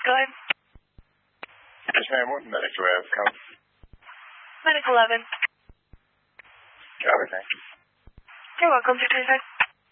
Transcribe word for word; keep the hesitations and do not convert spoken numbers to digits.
Go ahead. Yes, ma'am. What medic do I have come? Medic eleven. Got it, thank you. You're welcome, six two six.